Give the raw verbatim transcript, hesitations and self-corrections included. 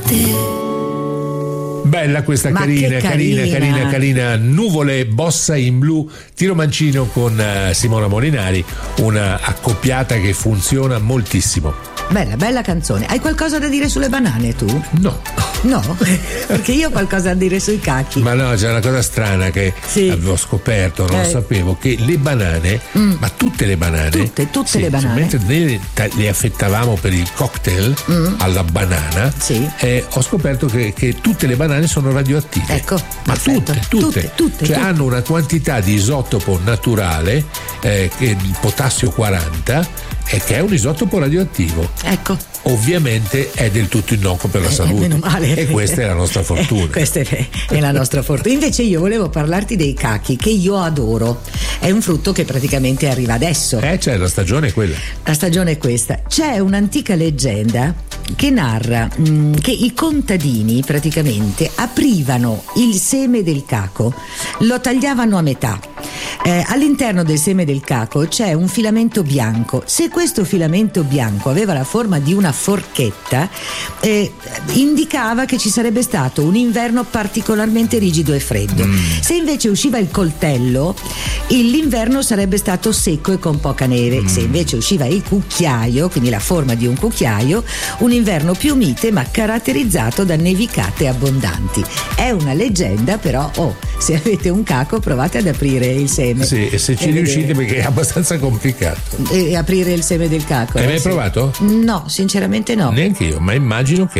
te. Bella questa, Ma carina, che carina, carina, carina, carina. Nuvole, Bossa in blu, tiro mancino con uh, Simona Molinari, una accoppiata che funziona moltissimo. Bella, bella canzone. Hai qualcosa da dire sulle banane tu? No. No? Perché io ho qualcosa da dire sui cachi. Ma no, c'è una cosa strana che sì. avevo scoperto, non eh. lo sapevo, che le banane, mm. ma tutte le banane, tutte, tutte sì, le banane, mentre le, le affettavamo per il cocktail mm. alla banana, sì. eh, ho scoperto che, che tutte le banane sono radioattive. Ecco, ma perfetto. tutte, tutte, tutte, tutte, cioè tutte. hanno una quantità di isotopo naturale, eh, che è il potassio quaranta, e che è un isotopo radioattivo. Ecco. Ovviamente è del tutto innocuo per la salute. Eh, meno male. E questa è la nostra fortuna. Eh, questa è, è la nostra fortuna. Invece io volevo parlarti dei cachi, che io adoro. È un frutto che praticamente arriva adesso. Eh, cioè, la stagione è quella. La stagione è questa. C'è un'antica leggenda che narra mh, che i contadini praticamente aprivano il seme del caco, lo tagliavano a metà. Eh, all'interno del seme del caco c'è un filamento bianco. Se questo filamento bianco aveva la forma di una forchetta, eh, indicava che ci sarebbe stato un inverno particolarmente rigido e freddo. Mm. Se invece usciva il coltello, il, l'inverno sarebbe stato secco e con poca neve. Mm. Se invece usciva il cucchiaio, quindi la forma di un cucchiaio, un inverno più mite ma caratterizzato da nevicate abbondanti. È una leggenda, però oh, se avete un caco provate ad aprire il seme. Sì, e se ci riuscite, perché è abbastanza complicato. E aprire il seme del caco. Hai mai sì. provato? No, sinceramente no. Neanche io, ma immagino che